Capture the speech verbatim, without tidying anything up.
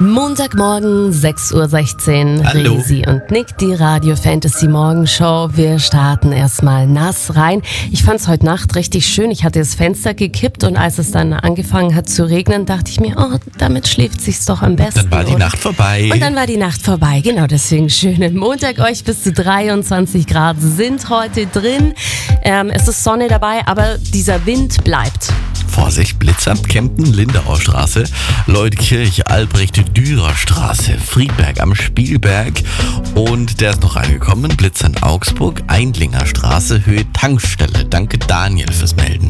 Montagmorgen, sechs Uhr sechzehn. Hallo. Resi und Nick, die Radio Fantasy Morgenshow. Wir starten erstmal nass rein. Ich fand es heute Nacht richtig schön. Ich hatte das Fenster gekippt und als es dann angefangen hat zu regnen, dachte ich mir, oh, damit schläft sich's doch am besten. Dann war die oder? Nacht vorbei. Und dann war die Nacht vorbei. Genau, deswegen schönen Montag euch. Bis zu dreiundzwanzig Grad sind heute drin. Ähm, es ist Sonne dabei, aber dieser Wind bleibt. Vorsicht, Blitzer, Kempten, Lindauer Straße, Leutkirch, Albrecht, Dürer Straße, Friedberg am Spielberg und der ist noch reingekommen, Blitzer in Augsburg, Eindlinger Straße, Höhe Tankstelle. Danke Daniel fürs Melden.